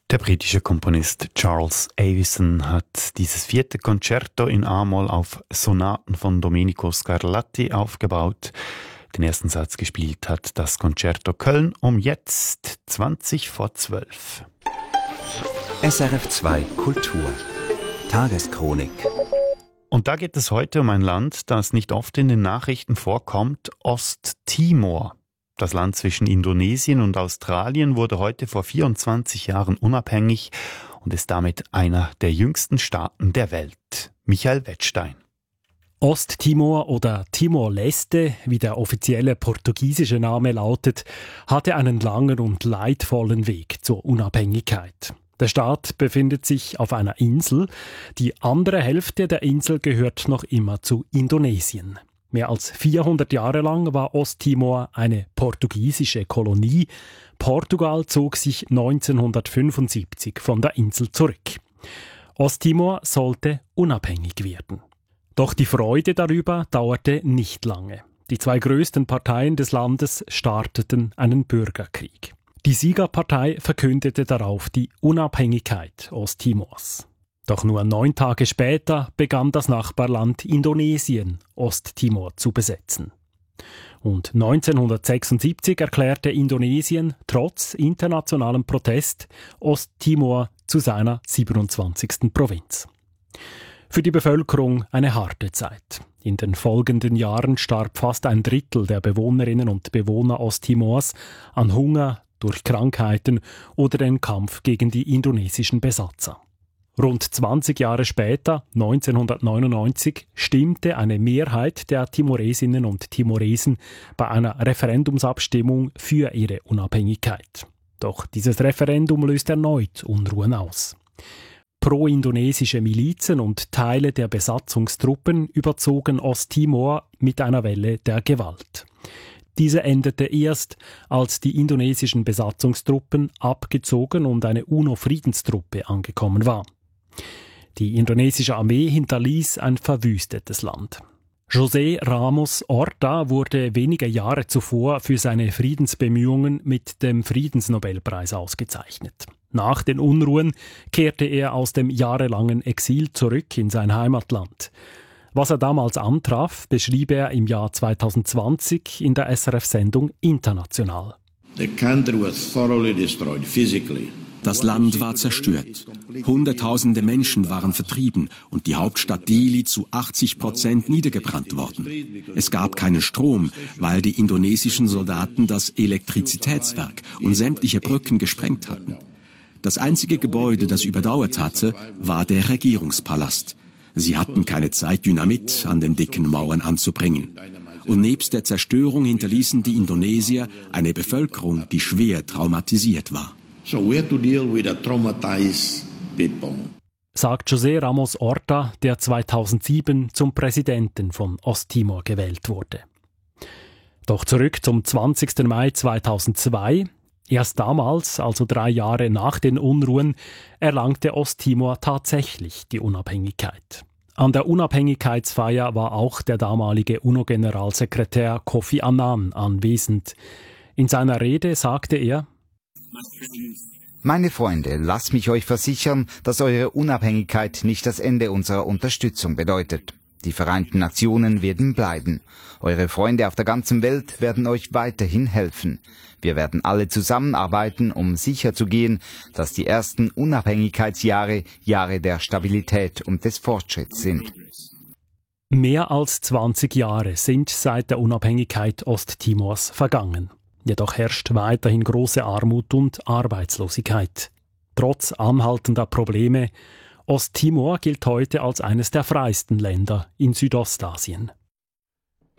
Der britische Komponist Charles Avison hat dieses 4. Concerto in A-Moll auf Sonaten von Domenico Scarlatti aufgebaut. Den ersten Satz gespielt hat das Concerto Köln um jetzt 11:20. SRF 2 Kultur Tageschronik. Und da geht es heute um ein Land, das nicht oft in den Nachrichten vorkommt, Osttimor. Das Land zwischen Indonesien und Australien wurde heute vor 24 Jahren unabhängig und ist damit einer der jüngsten Staaten der Welt. Michael Wettstein. Osttimor oder Timor-Leste, wie der offizielle portugiesische Name lautet, hatte einen langen und leidvollen Weg zur Unabhängigkeit. Der Staat befindet sich auf einer Insel. Die andere Hälfte der Insel gehört noch immer zu Indonesien. Mehr als 400 Jahre lang war Osttimor eine portugiesische Kolonie. Portugal zog sich 1975 von der Insel zurück. Osttimor sollte unabhängig werden. Doch die Freude darüber dauerte nicht lange. Die zwei größten Parteien des Landes starteten einen Bürgerkrieg. Die Siegerpartei verkündete darauf die Unabhängigkeit Osttimors. Doch nur 9 Tage später begann das Nachbarland Indonesien Osttimor zu besetzen. Und 1976 erklärte Indonesien trotz internationalem Protest Osttimor zu seiner 27. Provinz. Für die Bevölkerung eine harte Zeit. In den folgenden Jahren starb fast ein Drittel der Bewohnerinnen und Bewohner Osttimors an Hunger, durch Krankheiten oder den Kampf gegen die indonesischen Besatzer. Rund 20 Jahre später, 1999, stimmte eine Mehrheit der Timoresinnen und Timoresen bei einer Referendumsabstimmung für ihre Unabhängigkeit. Doch dieses Referendum löst erneut Unruhen aus. Pro-indonesische Milizen und Teile der Besatzungstruppen überzogen Osttimor mit einer Welle der Gewalt. Diese endete erst, als die indonesischen Besatzungstruppen abgezogen und eine UNO-Friedenstruppe angekommen war. Die indonesische Armee hinterließ ein verwüstetes Land. José Ramos Horta wurde wenige Jahre zuvor für seine Friedensbemühungen mit dem Friedensnobelpreis ausgezeichnet. Nach den Unruhen kehrte er aus dem jahrelangen Exil zurück in sein Heimatland. Was er damals antraf, beschrieb er im Jahr 2020 in der SRF-Sendung International. The country was thoroughly destroyed physically. Das Land war zerstört. Hunderttausende Menschen waren vertrieben und die Hauptstadt Dili zu 80% niedergebrannt worden. Es gab keinen Strom, weil die indonesischen Soldaten das Elektrizitätswerk und sämtliche Brücken gesprengt hatten. Das einzige Gebäude, das überdauert hatte, war der Regierungspalast. Sie hatten keine Zeit, Dynamit an den dicken Mauern anzubringen. Und nebst der Zerstörung hinterließen die Indonesier eine Bevölkerung, die schwer traumatisiert war. So we had to deal with a traumatized people. Sagt José Ramos Horta, der 2007 zum Präsidenten von Osttimor gewählt wurde. Doch zurück zum 20. Mai 2002. Erst damals, also 3 Jahre nach den Unruhen, erlangte Osttimor tatsächlich die Unabhängigkeit. An der Unabhängigkeitsfeier war auch der damalige UNO-Generalsekretär Kofi Annan anwesend. In seiner Rede sagte er: Meine Freunde, lasst mich euch versichern, dass eure Unabhängigkeit nicht das Ende unserer Unterstützung bedeutet. Die Vereinten Nationen werden bleiben. Eure Freunde auf der ganzen Welt werden euch weiterhin helfen. Wir werden alle zusammenarbeiten, um sicherzugehen, dass die ersten Unabhängigkeitsjahre Jahre der Stabilität und des Fortschritts sind. Mehr als 20 Jahre sind seit der Unabhängigkeit Osttimors vergangen. Jedoch herrscht weiterhin große Armut und Arbeitslosigkeit. Trotz anhaltender Probleme, Osttimor gilt heute als eines der freiesten Länder in Südostasien.